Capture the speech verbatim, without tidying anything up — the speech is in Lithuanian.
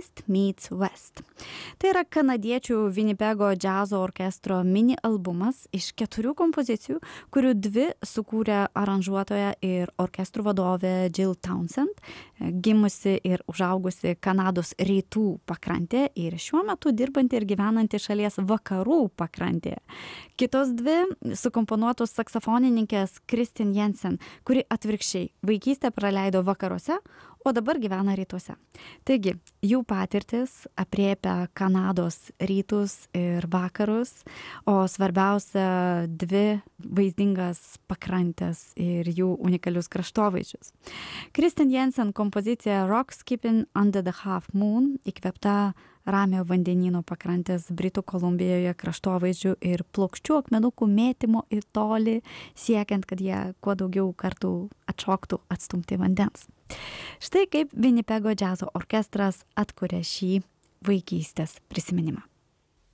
East Meets West. Tai yra kanadiečių Winnipego džiazo orkestro mini albumas iš keturių kompozicijų, kurių dvi sukūrė aranžuotoja ir orkestrų vadovė Jill Townsend, gimusi ir užaugusi Kanados rytų pakrantė ir šiuo metu dirbanti ir gyvenanti šalies vakarų pakrantėje. Kitos dvi sukomponuotos saksofonininkės Kristin Jensen, kuri atvirkščiai vaikystę praleido vakaruose, o dabar gyvena rytuose. Taigi, jų patirtis aprėpia Kanados rytus ir vakarus, o svarbiausia dvi vaizdingas pakrantės ir jų unikalius kraštovaizdžius. Kristin Jensen kompozicija Rock Skipping Under the Half Moon įkvėpta Ramiojo vandenyno pakrantės Britų Kolumbijoje kraštovaizdžių ir plokščių akmenukų mėtymo į tolį, siekiant, kad jie kuo daugiau kartų atšoktų atstumti vandens. Štai kaip Winnipego džiazo orkestras atkuria šį vaikystės prisiminimą.